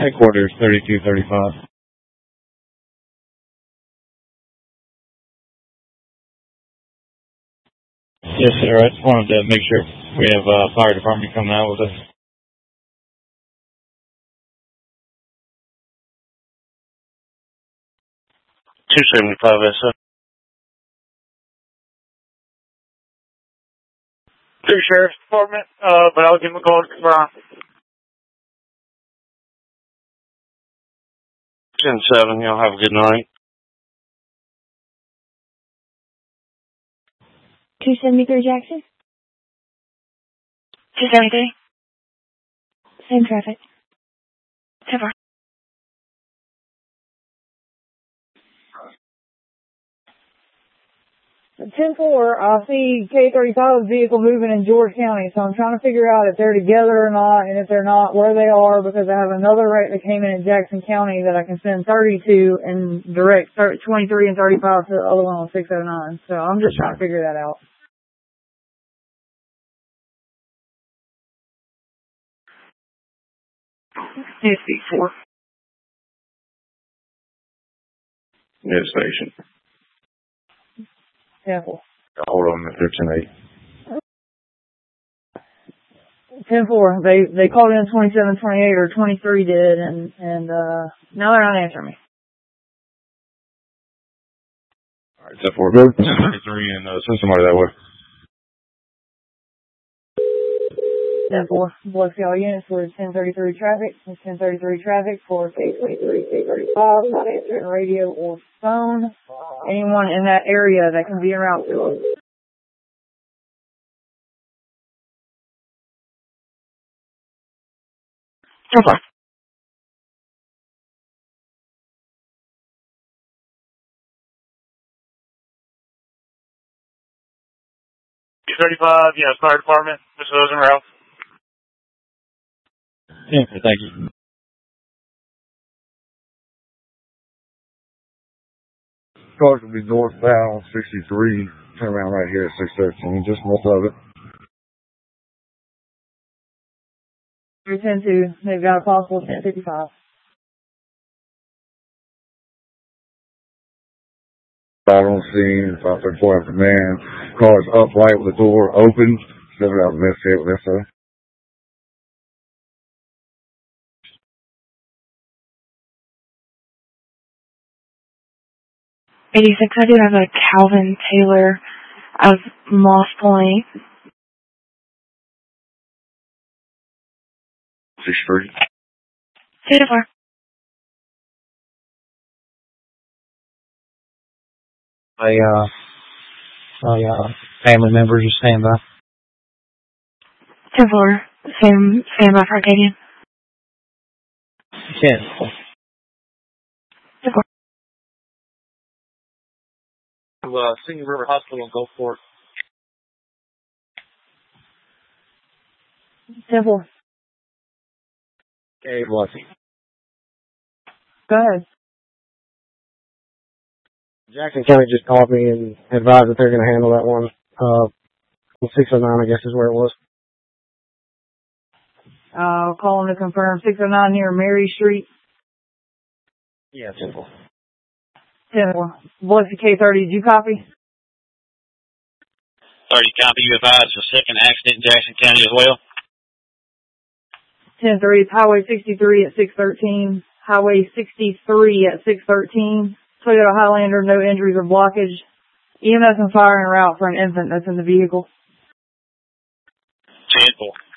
Headquarters 3235. Yes, sir. I just wanted to make sure we have fire department coming out with us. 275 SO. 2 Sheriff's Department, but I'll give him a call to confirm. 10-7, y'all have a good night. 273 Jackson? 273. Same traffic. 10-4. 10-4, I see K-35 vehicle moving in George County, so I'm trying to figure out if they're together or not, and if they're not, where they are, because I have another wreck that came in Jackson County that I can send 32 and direct 23 and 35 to the other one on 609. So I'm just trying to figure that out. Near speed 4. Near station. 10-4. Hold on, Mr. 10-8. 10-4. They called in 27, 28, or 23 did, and now they're not answering me. Alright, 10-4. Go 23 and send somebody that way. 10-4. Blood all units for 1033 traffic. 1033 traffic for K-23, K-35. Not answering radio or phone. Anyone in that area that can be around to us. So far. K-35, yes, fire department. Mr. Rosenrauth. Yeah, thank you. Cars will be northbound 63. Turn around right here at 613. Just north of it. 310-2. They've got a possible 1055. Out on scene, 534 after man. Car's upright with the door open. Stepping out of the investigate with this side. 86, I do have a Calvin Taylor of Moss Point. 63. 2-4. Family members just stand by. 10-4. Same by for Arcadian. 10. 10-4. Singing River Hospital and Gulfport. 10-4. Okay, blessing. Go ahead. Jackson County just called me and advised that they're going to handle that one. 609, I guess, is where it was. Calling to confirm 609 near Mary Street. Yeah, 10-4. 10-4. Biloxi K-30, did you copy? 30 copy. You advised a second accident in Jackson County as well. 10-3, Highway 63 at 613. Highway 63 at 613. Toyota Highlander, no injuries or blockage. EMS and fire en route for an infant that's in the vehicle. 10-4.